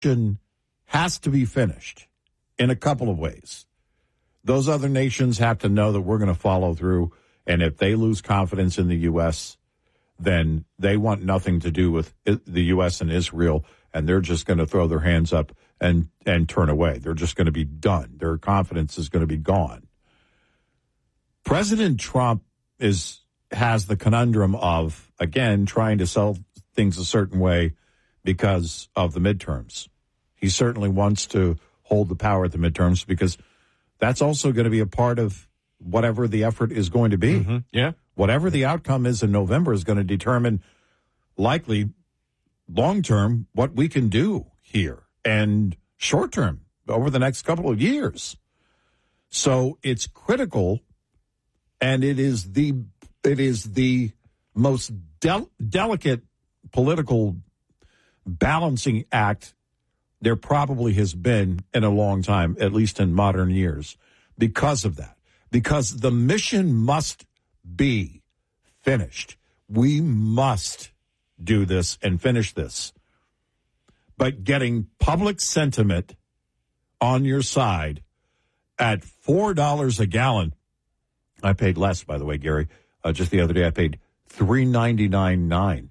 has to be finished in a couple of ways. Those other nations have to know that we're going to follow through, and if they lose confidence in the U.S., then they want nothing to do with the U.S. and Israel, and they're just going to throw their hands up and turn away. They're just going to be done. Their confidence is going to be gone. President Trump has the conundrum of, again, trying to sell things a certain way because of the midterms. He certainly wants to hold the power at the midterms because that's also going to be a part of whatever the effort is going to be. Mm-hmm. Yeah. Whatever the outcome is in November is going to determine, likely, long-term, what we can do here, and short-term, over the next couple of years. So it's critical, and it is the most delicate political balancing act there probably has been in a long time, at least in modern years, because of that. Because the mission must be finished. We must do this and finish this. But getting public sentiment on your side at $4 a gallon, I paid less, by the way, Gary. Just the other day, I paid $3.99.9.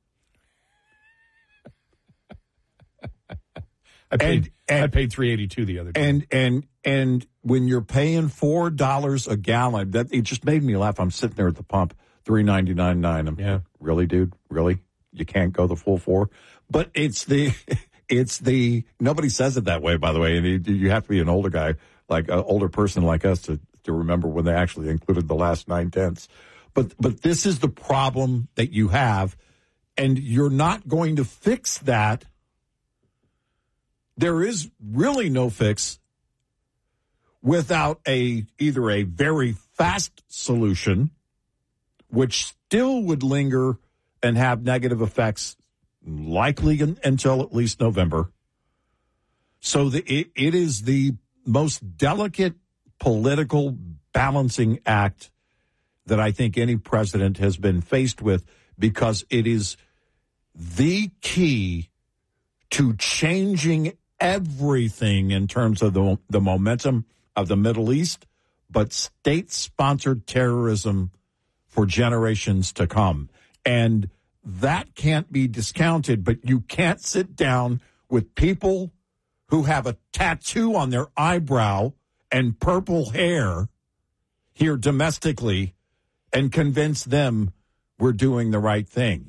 I paid $3.82 the other day. And when you're paying $4 a gallon, that it just made me laugh. I'm sitting there at the pump, $3.99.9. Yeah. Really, dude? Really? You can't go the full $4? But it's the nobody says it that way, by the way. And you have to be an older guy, like an older person like us to remember when they actually included the last 9/10. But this is the problem that you have, and you're not going to fix that. There is really no fix without either a very fast solution, which still would linger and have negative effects likely until at least November. So it is the most delicate political balancing act that I think any president has been faced with, because it is the key to changing everything in terms of the momentum of the Middle East, but state-sponsored terrorism for generations to come. And that can't be discounted, but you can't sit down with people who have a tattoo on their eyebrow and purple hair here domestically and convince them we're doing the right thing.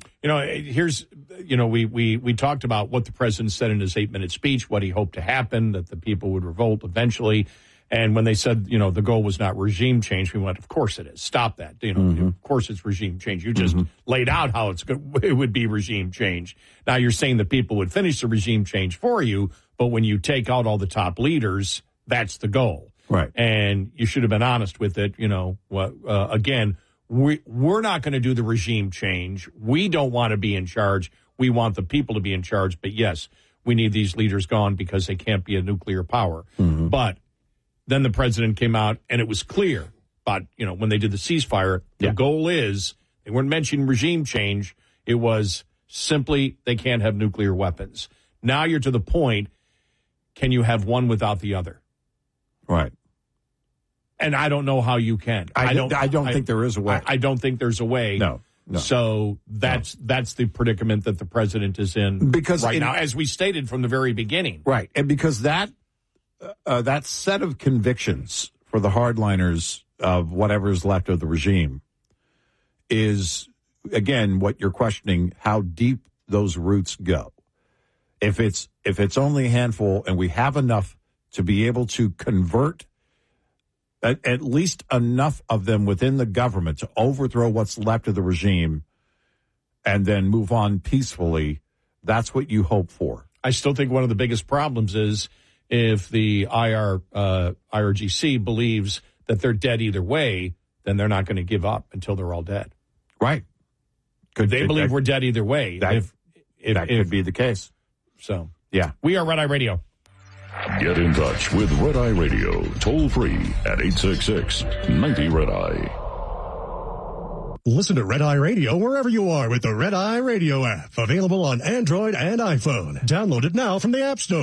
We talked about what the president said in his 8-minute speech, what he hoped to happen, that the people would revolt eventually. And when they said, the goal was not regime change, we went, of course it is. Stop that. Of course it's regime change. You just laid out how it would be regime change. Now you're saying that people would finish the regime change for you, but when you take out all the top leaders, that's the goal. Right. And you should have been honest with it. Again, we're not going to do the regime change. We don't want to be in charge. We want the people to be in charge. But yes, we need these leaders gone because they can't be a nuclear power. Mm-hmm. But then the president came out and it was clear. But, when they did the ceasefire, the goal is, they weren't mentioning regime change. It was simply they can't have nuclear weapons. Now you're to the point, can you have one without the other? Right. And I don't know how you can. I don't think there is a way. I don't think there's a way. No. So that's the predicament that the president is in now, as we stated from the very beginning. Right. And because that set of convictions for the hardliners of whatever is left of the regime is, again, what you're questioning, how deep those roots go. If it's only a handful and we have enough to be able to convert at least enough of them within the government to overthrow what's left of the regime and then move on peacefully, that's what you hope for. I still think one of the biggest problems is if the IRGC believes that they're dead either way, then they're not going to give up until they're all dead. Right. They believe we're dead either way. That could be the case. So, yeah. We are Red Eye Radio. Get in touch with Red Eye Radio, toll free at 866-90-RED-EYE. Listen to Red Eye Radio wherever you are with the Red Eye Radio app. Available on Android and iPhone. Download it now from the App Store.